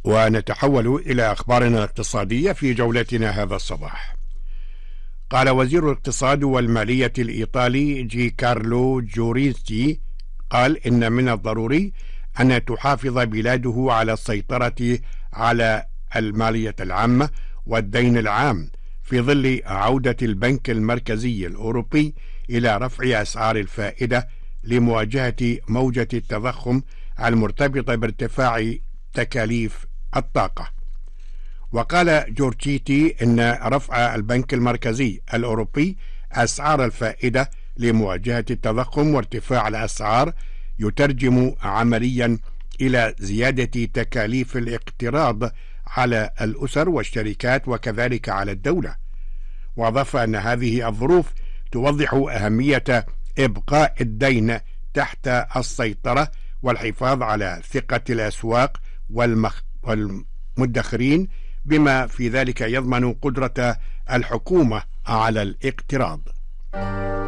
ونتحول إلى أخبارنا الاقتصادية في جولتنا هذا الصباح. قال وزير الاقتصاد والمالية الإيطالي جي كارلو جورينسكي قال إن من الضروري أن تحافظ بلاده على السيطرة على المالية العامة والدين العام في ظل عودة البنك المركزي الأوروبي إلى رفع أسعار الفائدة لمواجهة موجة التضخم المرتبطة بارتفاع تكاليف الطاقة. وقال جورتشيتي إن رفع البنك المركزي الأوروبي أسعار الفائدة لمواجهة التضخم وارتفاع الأسعار يترجم عمليا إلى زيادة تكاليف الاقتراض على الأسر والشركات وكذلك على الدولة. وأضاف أن هذه الظروف توضح أهمية إبقاء الدين تحت السيطرة والحفاظ على ثقة الأسواق والمدخرين، بما في ذلك يضمن قدرة الحكومة على الاقتراض.